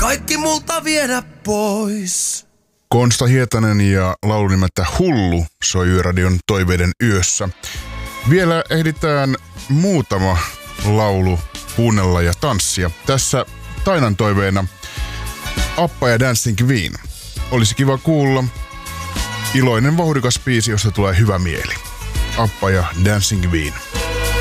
kaikki multa viedä pois. Konsta Hietanen ja laulu nimeltä Hullu soi Yöradion toiveiden yössä. Vielä ehditään muutama laulu kuunnella ja tanssia. Tässä Tainan toiveena Appa ja Dancing Queen. Olisi kiva kuulla iloinen vauhdikas biisi, josta tulee hyvä mieli. Appa ja Dancing Queen.